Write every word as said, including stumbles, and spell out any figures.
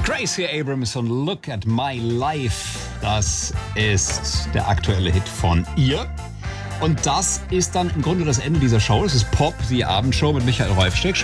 Gracie Abrams und Look at My Life. Das ist der aktuelle Hit von ihr. Und das ist dann im Grunde das Ende dieser Show. Das ist Pop, die Abendshow mit Michael Rolfsteck.